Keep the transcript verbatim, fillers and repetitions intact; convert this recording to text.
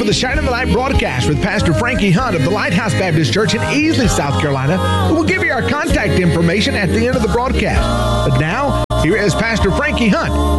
for the Shining the Light broadcast with Pastor Frankie Hunt of the Lighthouse Baptist Church in Easley, South Carolina. We'll give you our contact information at the end of the broadcast. But now, here is Pastor Frankie Hunt